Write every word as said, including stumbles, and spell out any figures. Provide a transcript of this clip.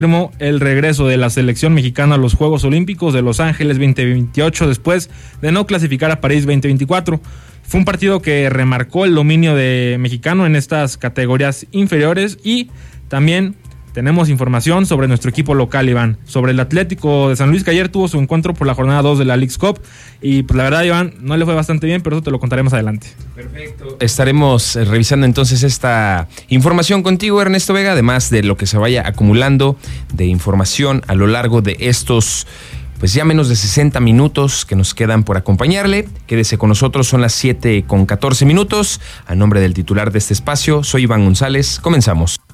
el regreso de la selección mexicana a los Juegos Olímpicos de Los Ángeles veinte veintiocho después de no clasificar a París veinte veinticuatro. Fue un partido que remarcó el dominio de mexicano en estas categorías inferiores y también tenemos información sobre nuestro equipo local, Iván, sobre el Atlético de San Luis, que ayer tuvo su encuentro por la jornada dos de la Leagues Cup y pues la verdad, Iván, no le fue bastante bien, pero eso te lo contaremos adelante. Perfecto. Estaremos revisando entonces esta información contigo, Ernesto Vega, además de lo que se vaya acumulando de información a lo largo de estos pues ya menos de sesenta minutos que nos quedan por acompañarle. Quédese con nosotros, son las siete con catorce minutos. A nombre del titular de este espacio, soy Iván González. Comenzamos.